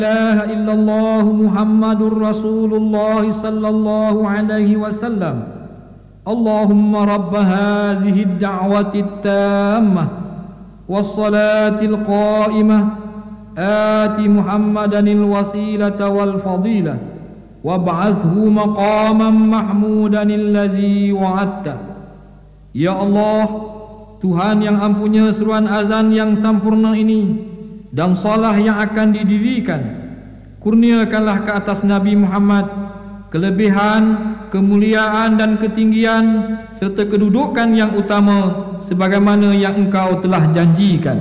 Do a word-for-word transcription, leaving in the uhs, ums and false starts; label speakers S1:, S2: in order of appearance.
S1: La ilaha illallah Muhammadur Rasulullah sallallahu alaihi wasallam. Allahumma rabb hadhihi ad-da'wati at-tammah was-salati al-qa'imah ati Muhammadan al-wasilata wal-fadilah wab'athhu maqaman mahmudan alladhi wa'adta. Ya Allah, Tuhan yang ampunya seruan azan yang sempurna ini dan salah yang akan didirikan, kurniakanlah ke atas Nabi Muhammad kelebihan, kemuliaan dan ketinggian serta kedudukan yang utama sebagaimana yang Engkau telah janjikan.